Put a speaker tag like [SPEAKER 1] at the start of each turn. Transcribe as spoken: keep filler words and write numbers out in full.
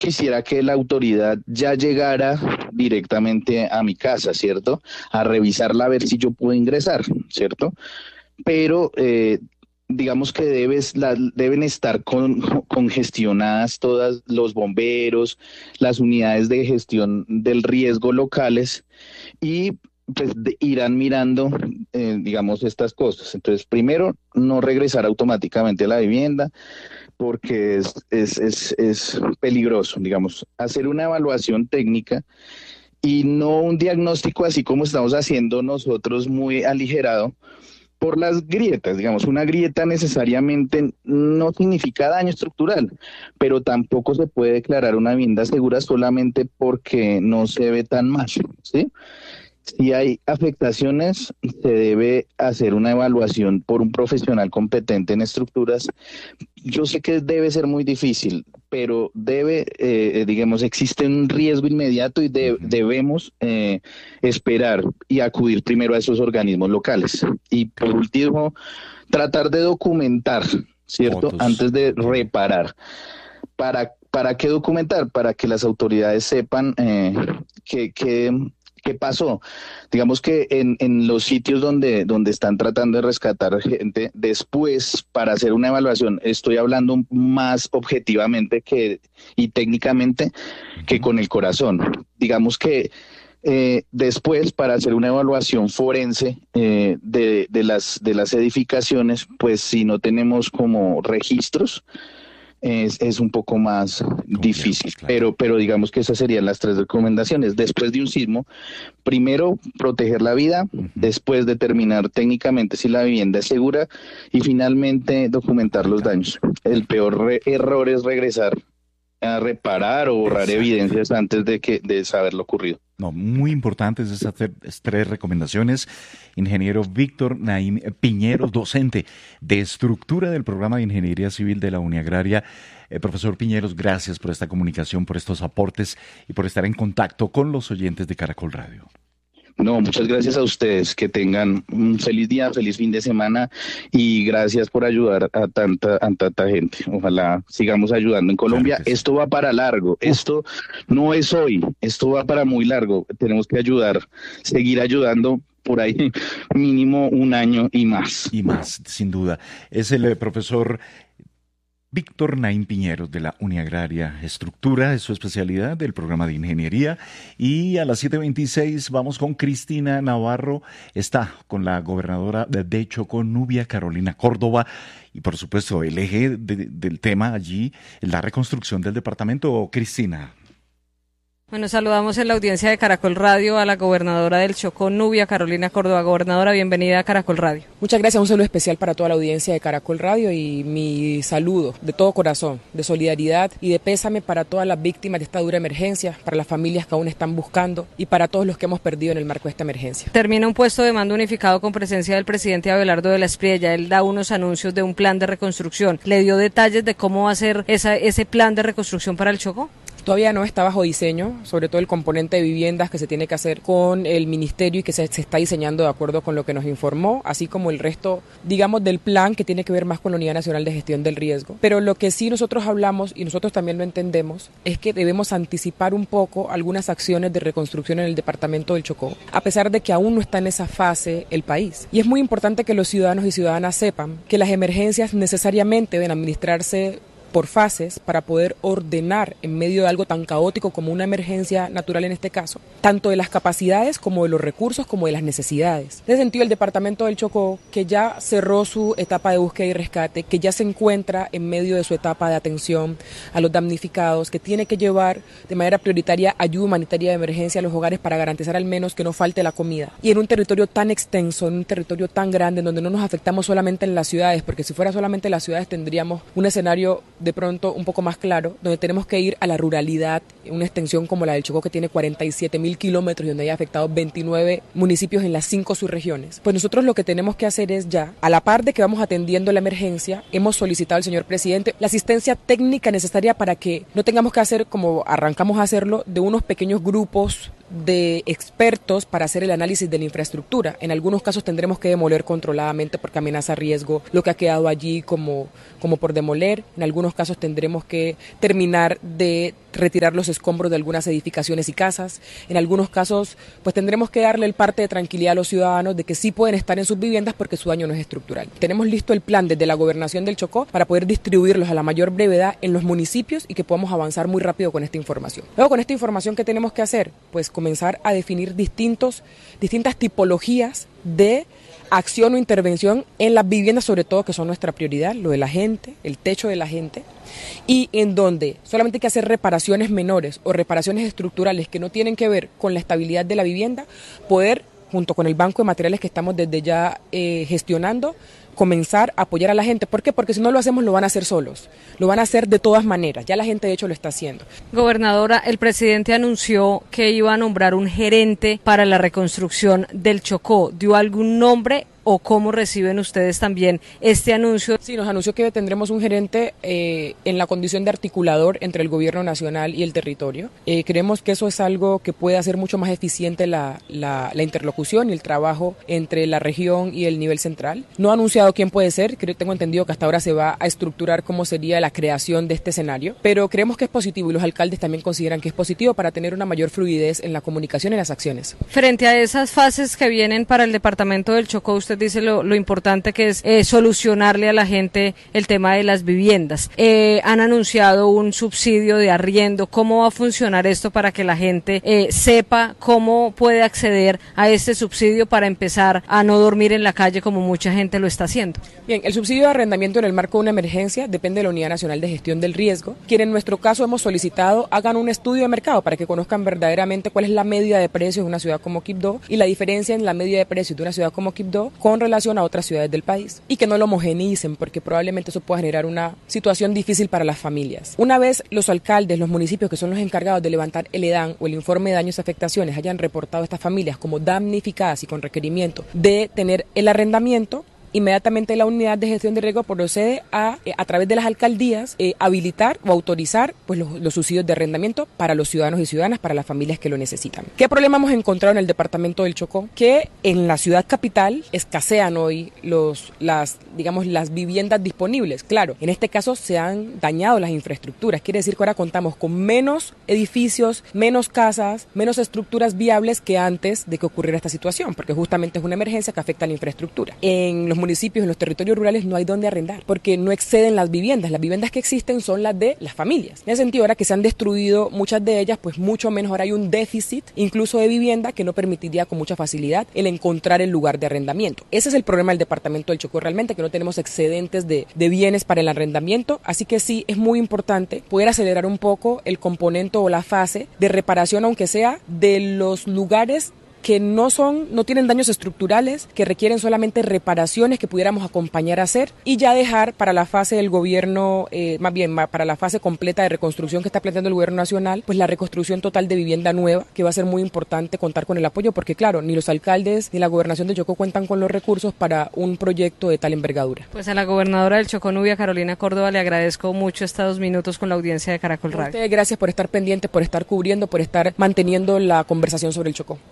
[SPEAKER 1] quisiera que la autoridad ya llegara directamente a mi casa, ¿cierto? A revisarla a ver si yo puedo ingresar, ¿cierto? Pero eh, digamos que debes, la, deben estar con, congestionadas todas los bomberos, las unidades de gestión del riesgo locales y pues de, irán mirando, eh, digamos, estas cosas. Entonces, primero, no regresar automáticamente a la vivienda porque es, es, es, es peligroso, digamos, hacer una evaluación técnica y no un diagnóstico así como estamos haciendo nosotros muy aligerado por las grietas, digamos, una grieta necesariamente no significa daño estructural, pero tampoco se puede declarar una vivienda segura solamente porque no se ve tan mal, ¿sí? Si hay afectaciones, se debe hacer una evaluación por un profesional competente en estructuras. Yo sé que debe ser muy difícil, pero debe, eh, digamos, existe un riesgo inmediato y de, debemos eh, esperar y acudir primero a esos organismos locales. Y por último, tratar de documentar, ¿cierto?
[SPEAKER 2] Fotos.
[SPEAKER 1] Antes de reparar. ¿Para, para qué documentar? Para que las autoridades sepan eh, que... que ¿qué pasó? Digamos que en, en los sitios donde, donde están tratando de rescatar gente, después para hacer una evaluación, estoy hablando más objetivamente que, y técnicamente que con el corazón. Digamos que eh, después para hacer una evaluación forense eh, de, de, las, de las edificaciones, pues si no tenemos como registros, es, es un poco más
[SPEAKER 2] Complejo,
[SPEAKER 1] difícil,
[SPEAKER 2] claro.
[SPEAKER 1] pero, pero digamos que esas serían las tres recomendaciones. Después de un sismo, primero proteger la vida, uh-huh. Después determinar técnicamente si la vivienda es segura y finalmente documentar los daños. El peor re- error es regresar a reparar o borrar Exacto. evidencias antes de que de saber lo ocurrido.
[SPEAKER 2] No, muy importantes esas tres recomendaciones. Ingeniero Víctor Naim Piñeros, docente de estructura del programa de Ingeniería Civil de la Uniagraria. Eh, profesor Piñeros, gracias por esta comunicación, por estos aportes y por estar en contacto con los oyentes de Caracol Radio.
[SPEAKER 1] No, muchas gracias a ustedes, que tengan un feliz día, feliz fin de semana y gracias por ayudar a tanta, a tanta gente. Ojalá sigamos ayudando en Colombia. Claro sí. Esto va para largo, esto no es hoy, esto va para muy largo. Tenemos que ayudar, seguir ayudando por ahí mínimo un año y más.
[SPEAKER 2] Y más, sin duda. Es el eh, profesor Víctor Naim Piñeros de la Uniagraria Estructura, es su especialidad del programa de ingeniería. Y a las siete veintiséis vamos con Cristina Navarro, está con la gobernadora de Chocó, Nubia Carolina Córdoba. Y por supuesto el eje de, del tema allí, la reconstrucción del departamento. Cristina.
[SPEAKER 3] Bueno, saludamos en la audiencia de Caracol Radio a la gobernadora del Chocó, Nubia Carolina Córdoba. Gobernadora, bienvenida a Caracol Radio.
[SPEAKER 4] Muchas gracias, un saludo especial para toda la audiencia de Caracol Radio y mi saludo de todo corazón, de solidaridad y de pésame para todas las víctimas de esta dura emergencia, para las familias que aún están buscando y para todos los que hemos perdido en el marco de esta emergencia.
[SPEAKER 3] Termina un puesto de mando unificado con presencia del presidente Abelardo de la Espriella. Él da unos anuncios de un plan de reconstrucción. ¿Le dio detalles de cómo va a ser esa, ese plan de reconstrucción para el Chocó?
[SPEAKER 4] Todavía no está bajo diseño, sobre todo el componente de viviendas que se tiene que hacer con el ministerio y que se, se está diseñando de acuerdo con lo que nos informó, así como el resto, digamos, del plan que tiene que ver más con la Unidad Nacional de Gestión del Riesgo. Pero lo que sí nosotros hablamos, y nosotros también lo entendemos, es que debemos anticipar un poco algunas acciones de reconstrucción en el departamento del Chocó, a pesar de que aún no está en esa fase el país. Y es muy importante que los ciudadanos y ciudadanas sepan que las emergencias necesariamente deben administrarse por fases para poder ordenar en medio de algo tan caótico como una emergencia natural en este caso, tanto de las capacidades como de los recursos como de las necesidades. En ese sentido, el departamento del Chocó, que ya cerró su etapa de búsqueda y rescate, que ya se encuentra en medio de su etapa de atención a los damnificados, que tiene que llevar de manera prioritaria ayuda humanitaria de emergencia a los hogares para garantizar al menos que no falte la comida. Y en un territorio tan extenso, en un territorio tan grande, en donde no nos afectamos solamente en las ciudades, porque si fuera solamente en las ciudades tendríamos un escenario de pronto un poco más claro, donde tenemos que ir a la ruralidad, una extensión como la del Chocó que tiene cuarenta y siete mil kilómetros y donde hay afectado veintinueve municipios en las cinco subregiones. Pues nosotros lo que tenemos que hacer es ya, a la par de que vamos atendiendo la emergencia, hemos solicitado al señor presidente la asistencia técnica necesaria para que no tengamos que hacer como arrancamos a hacerlo de unos pequeños grupos de expertos para hacer el análisis de la infraestructura. En algunos casos tendremos que demoler controladamente porque amenaza riesgo lo que ha quedado allí como, como por demoler. En algunos casos tendremos que terminar de retirar los escombros de algunas edificaciones y casas. En algunos casos, pues tendremos que darle el parte de tranquilidad a los ciudadanos de que sí pueden estar en sus viviendas porque su daño no es estructural. Tenemos listo el plan desde la Gobernación del Chocó para poder distribuirlos a la mayor brevedad en los municipios y que podamos avanzar muy rápido con esta información. Luego, con esta información, ¿qué tenemos que hacer? Pues comenzar a definir distintos, distintas tipologías de acción o intervención en las viviendas, sobre todo que son nuestra prioridad, lo de la gente, el techo de la gente, y en donde solamente hay que hacer reparaciones menores o reparaciones estructurales que no tienen que ver con la estabilidad de la vivienda, poder, junto con el banco de materiales que estamos desde ya eh, gestionando, comenzar a apoyar a la gente. ¿Por qué? Porque si no lo hacemos lo van a hacer solos, lo van a hacer de todas maneras, ya la gente de hecho lo está haciendo.
[SPEAKER 3] Gobernadora, el presidente anunció que iba a nombrar un gerente para la reconstrucción del Chocó. ¿Dio algún nombre o cómo reciben ustedes también este anuncio?
[SPEAKER 4] Sí, nos anunció que tendremos un gerente eh, en la condición de articulador entre el gobierno nacional y el territorio. Eh, creemos que eso es algo que puede hacer mucho más eficiente la, la, la interlocución y el trabajo entre la región y el nivel central. No ha anunciado quién puede ser, creo, tengo entendido que hasta ahora se va a estructurar cómo sería la creación de este escenario, pero creemos que es positivo y los alcaldes también consideran que es positivo para tener una mayor fluidez en la comunicación y las acciones.
[SPEAKER 3] Frente a esas fases que vienen para el departamento del Chocó, usted dice lo, lo importante que es eh, solucionarle a la gente el tema de las viviendas. Eh, han anunciado un subsidio de arriendo. ¿Cómo va a funcionar esto para que la gente eh, sepa cómo puede acceder a este subsidio para empezar a no dormir en la calle como mucha gente lo está haciendo?
[SPEAKER 4] Bien, el subsidio de arrendamiento en el marco de una emergencia depende de la Unidad Nacional de Gestión del Riesgo, quien en nuestro caso hemos solicitado hagan un estudio de mercado para que conozcan verdaderamente cuál es la media de precios de una ciudad como Quibdó y la diferencia en la media de precios de una ciudad como Quibdó con relación a otras ciudades del país y que no lo homogeneicen porque probablemente eso pueda generar una situación difícil para las familias. Una vez los alcaldes, los municipios que son los encargados de levantar el EDAN o el informe de daños y afectaciones hayan reportado a estas familias como damnificadas y con requerimiento de tener el arrendamiento, inmediatamente la unidad de gestión de riesgo procede a, eh, a través de las alcaldías, eh, habilitar o autorizar pues, los, los subsidios de arrendamiento para los ciudadanos y ciudadanas, para las familias que lo necesitan. ¿Qué problema hemos encontrado en el departamento del Chocó? Que en la ciudad capital escasean hoy los, las, digamos, las viviendas disponibles. Claro, en este caso se han dañado las infraestructuras, quiere decir que ahora contamos con menos edificios, menos casas, menos estructuras viables que antes de que ocurriera esta situación, porque justamente es una emergencia que afecta a la infraestructura. En los municipios, en los territorios rurales no hay dónde arrendar, porque no exceden las viviendas. Las viviendas que existen son las de las familias. En ese sentido, ahora que se han destruido muchas de ellas, pues mucho menos ahora hay un déficit, incluso de vivienda, que no permitiría con mucha facilidad el encontrar el lugar de arrendamiento. Ese es el problema del departamento del Chocó realmente, que no tenemos excedentes de, de bienes para el arrendamiento, así que sí, es muy importante poder acelerar un poco el componente o la fase de reparación, aunque sea de los lugares que no son, no tienen daños estructurales, que requieren solamente reparaciones que pudiéramos acompañar a hacer y ya dejar para la fase del gobierno, eh, más bien para la fase completa de reconstrucción que está planteando el gobierno nacional, pues la reconstrucción total de vivienda nueva, que va a ser muy importante contar con el apoyo, porque claro, ni los alcaldes ni la gobernación de Chocó cuentan con los recursos para un proyecto de tal envergadura.
[SPEAKER 3] Pues a la gobernadora del Chocó, Nubia Carolina Córdoba, le agradezco mucho estos dos minutos con la audiencia de Caracol Radio.
[SPEAKER 4] A ustedes, gracias por estar pendiente, por estar cubriendo, por estar manteniendo la conversación sobre el Chocó.